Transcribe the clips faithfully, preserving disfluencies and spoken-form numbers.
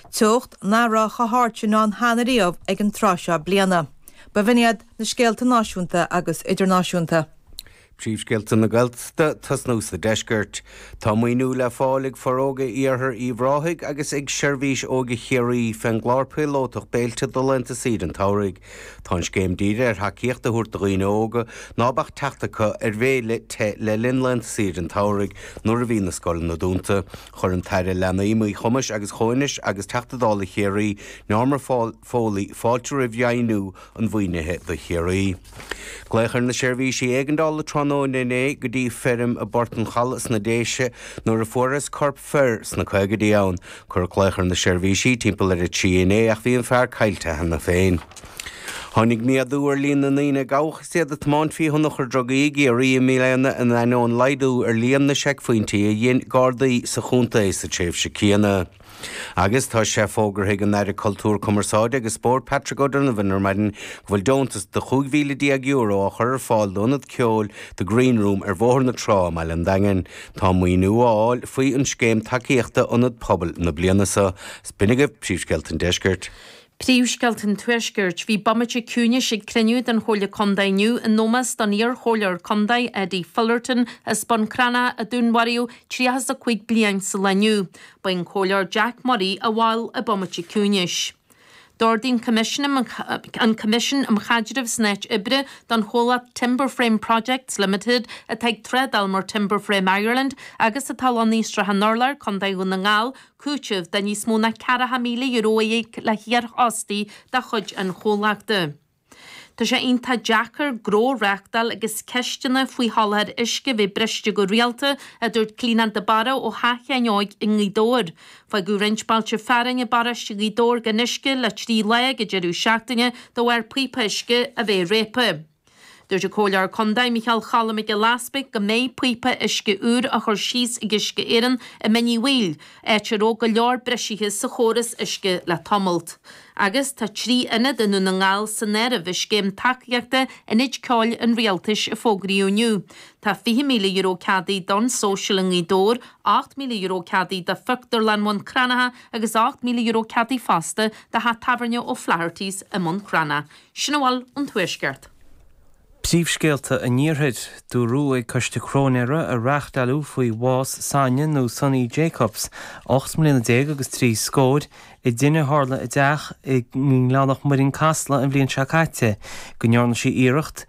Tucht nára chahartú ná hanaríomh ag an tráseo bliana. Ba bhiniad na scéalta náisiúnta agus idirnáisiúnta. Príomhscéalta na Gaeltachta tas nús na deisgurt. Tá muoinú le fálaigh foróga íorthar íomhráthig agus ag seirbhís óga chéirí fan glárpa lótach béilte do lenta siad an táraigh. Tá scéim díre ar haíochta thuirta dhaoine óga nábach teachtacha ar bhéile te le lin lenta siad an táraigh nuair a bhí na scoilin na dúnta chur an taire lena imú chumas agus choinis agus teachtadála chéirí námar fólaí fáilte a bheanú an bhuainethe do chéirí. Gléachar na seirbhísí éigeandála nó néné go dtí ferrim a bortan chalas na déise nuair a furas corp fer sna chuigedaí ann chur chléachar na seirbhísí timpeall ar a tíné ach bhí an fearr caiilte hena féin. Tháinig miadú ar líon na naoine gabhach siad a tmáin fiú nach chur drogaí a rí míleanna in anón laidú ar líon na seicphointí a dhéon gardaí sa chúnta is sa tréimh se cíanna. Agus tá sé fógur ag an éire cultúr cumarsáide agus spórt Patrick O'Donovan ar maidin bhfuil dontas de chuig mhíle euro a chur fáil donad ceol the Green Room ar bhór na trá meile an dagan. Tá muoinú áil faoi an scéim takeíochta anad pobl na blianasa. Spinige príomhscéalta deisgurt. Príomhscéalta tuaisgurt bhí baimite cúne sig cruniú den chola condainiu in nómas don íor cholar condaid Eddie Fullerton a spon crana a dúnhariú trías a chuig bliain sa leniu, ba an cholar Jack Murray a bháil a baimite cúneis. Dordín commission an commission am chadrih snet ibre don chola Timber Frame Projects Limited a teag tredalmar Timber Frame Ireland agus a tal an níostra han norlar condaigh na ngáil cúteh den níos mó na caraha míle euroig le hiar hostí da chuid an cholaachta. Tá sé onanta Jackar gró reachtal agus ceistena faoi hallhead isce bhí briste go rialta a dúirt clínan de bara ó hacheaneoig in Ghaedóir. Fa go rinspáilte fearinne baras i Ghaedóir gan isce le trí le go deirú seachtaine do bhar prípa isce a bheith répa. Dúirt a cólar condaid Michael Challam ag laspa go mé prípa isce úr a chur síos i gisce éan a mení bhil éitir ó go leor breisithe sa chóras isce le tomult. Agus tá trí ina denú na ngáil san néire bhís céim takeíochta inid ceáil an rialtais a fógraíúniu. Tá fiche míle euro cadaí don social in Ghaedóir, ácht míle euro cadaí de fuchtar lanmón cranaha agus ácht míle euro cadaí fasta de ha taverne ó Flaherty's a món crana. Sinna an tuaisgurt. Príomhscéalta a níorthaid dú ruúig coiste crónéire a reachtalú faoi Was Sanya nó Sonny Jacobs, ácht mbliana déag agus trí scóid i duine hála i d deach i ngláánach marín casla an bblion seacaite, go nearna sí iirecht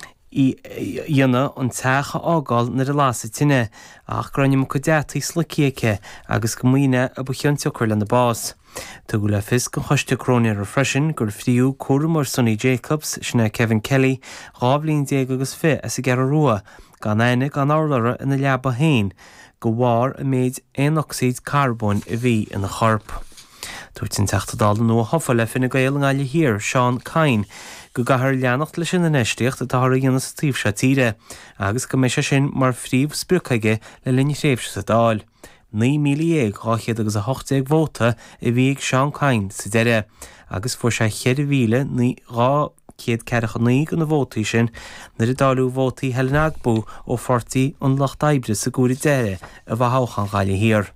i dhéana an teacha ágáil na lása tine ach grannim go deataí slacíice agus go muoine a bucheanta chuir le na bás. Tá go le fis go choiste crónéir a freisin gur fríú cuaramór Sonny Jacobs sinna Kevin Kelly ráblíonn déag agus fi as i gar rua gan éine gan álara ina leaba hain go bhhar a méid éoxid carbón a bhí ina chorp. Dúirt sin teachtadála nó a hofa le finna gael an gáile hir Sean Kine go gahar leannacht leis sin na neisteocht a táthir dhéana sa tíomh se tíre agus go mé se sin mar phríomh sprucaige le linne réimse sa dáil. ní míle gáchéad agus a hochtéag bhóta i bhíag Sean Kine sa deire agus fuair sé chead bhíle ní rá céad ceadcha ní go na bhótaí sin na i dáú bhótaí Helenagbú ó fortaí an Loch Daibre sa gúri deire a bhthchan gáile hir.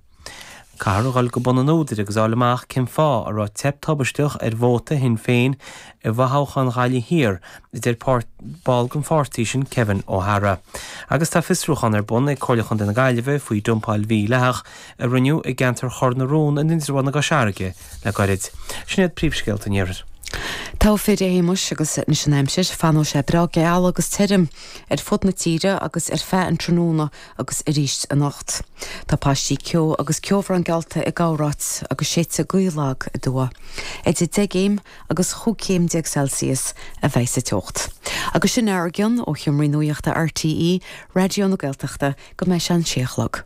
Carúil go buna nóidir agus álamach cin fá a rá tep tabbaisteach ar bhóta hin féin i bhthchan gáile hir idir ball gan fortaí sin Kevin O'Hara. Agus tá fisrúchan ar bun ag choilechan den na gaiileh faoi dumpáil bhí leach a riniu i gceantar chor na rún an indirhána go seaige le gaiid. Sinnéad príomhscéalta níir. Tá féidir éimeis agus na sin aimsir fanó sé bra geall agus tirim ar fud na tíre agus ar fe an tróna agus i ríist a nacht. Tá pastí ceo agus ceomhar an gealta i gárát agus séte gúilag a dua. Éidir degéim agus chucéim deag Celsius a bheith sa teocht. Agus sin airgion ó chiomrí nuíochta R T E, radio na Gaeltachta go mé sean séachlag.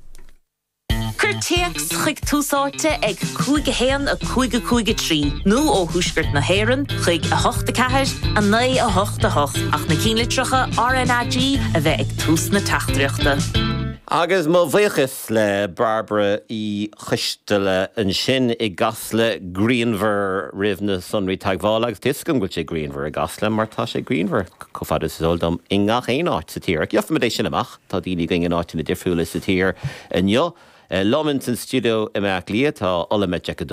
Curteax chuig túsáte ag cúige héan a cúige cúige trí. Nú ó thuisgurt na héireann chuig a hochta ceathir a naí a hochta hocht ach na cínlitrocha R N A G a bheith ag tús na teachtareachta. Agus má bhuichas le Barbara í chuistele an sin i gasle Greenver ribhna sunraí teagháil agus tiscin go sé Greenver a gasle mar tá sé Greenver go fad is soldam ingach éon áit sa tír. Gheoffa é sin amach tá daoine go ingán áit na difriúla sa tír an jo. Lomans in studio i meach lia tá ola me